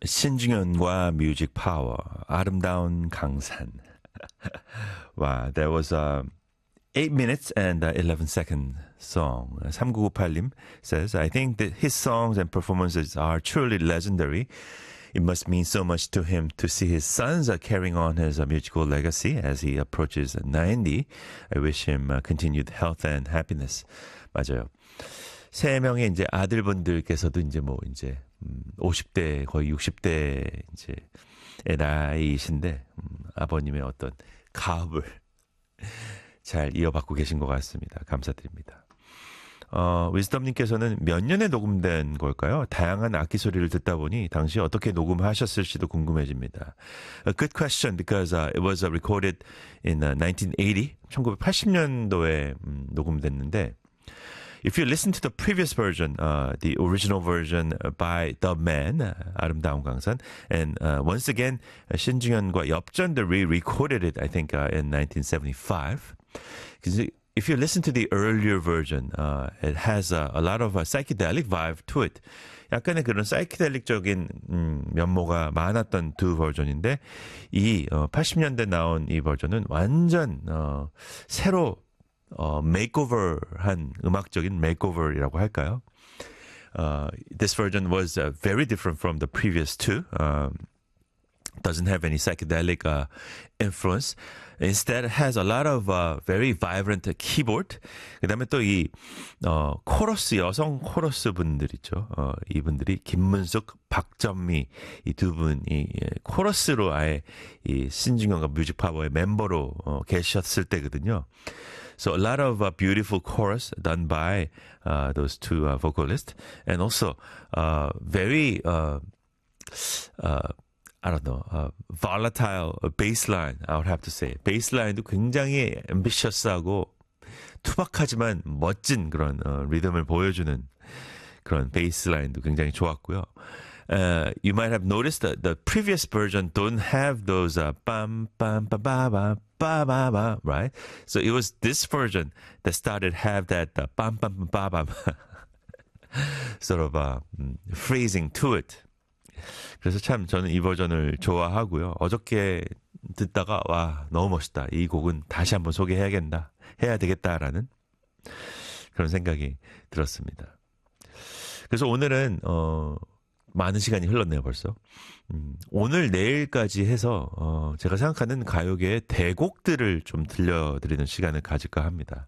신중현과 뮤직 파워, 아름다운 강산. Wow, that was 8 minutes and 11 second song. 3998님 says, I think that his songs and performances are truly legendary. It must mean so much to him to see his sons carrying on his musical legacy as he approaches 90. I wish him continued health and happiness. 맞아요. 세 명의 이제 아들분들께서도 이제 뭐 이제 50대 거의 60대 이제 나이이신데 아버님의 어떤 가업을 잘 이어받고 계신 것 같습니다. 감사드립니다. 위즈덤님께서는 몇 년에 녹음된 걸까요? 다양한 악기 소리를 듣다 보니 당시 어떻게 녹음하셨을지도 궁금해집니다. A good question because it was recorded in 1980, 1980년도에 녹음됐는데 If you listen to the previous version, the original version by The Man, 아름다운 강산, and once again, 신중현과 엽전, they re-recorded it, I think, in 1975. If you listen to the earlier version, it has a lot of psychedelic vibe to it. 약간의 그런 사이키델릭적인 면모가 많았던 두 버전인데 이 80년대 나온 이 버전은 완전 새로 makeover한 음악적인 makeover이라고 할까요? This version was very different from the previous two. Doesn't have any psychedelic influence. Instead, it has a lot of very vibrant keyboard. 그다음에 또 이 코러스 여성 코러스 분들 있죠. 이분들이 김문숙, 박전미 이 두 분이 코러스로 아예 이 신중현과 뮤직파워의 멤버로 계셨을 때거든요. So a lot of beautiful chorus done by those two vocalists, and also very I don't know, volatile bass line, I would have to say. bass line도 굉장히 ambitious하고 투박하지만 멋진 그런 리듬을 보여주는 그런 bass line도 굉장히 좋았고요. You might have noticed that the previous version don't have those bam bam ba ba ba ba ba ba, right? So it was this version that started have that bam bam ba ba sort of phrasing to it. 그래서 참 저는 이 버전을 좋아하고요. 어저께 듣다가 와 너무 멋있다. 이 곡은 다시 한번 소개해야겠다. 해야 되겠다라는 그런 생각이 들었습니다. 그래서 오늘은 많은 시간이 흘렀네요, 벌써. 오늘 내일까지 해서 제가 생각하는 가요계의 대곡들을 좀 들려드리는 시간을 가질까 합니다.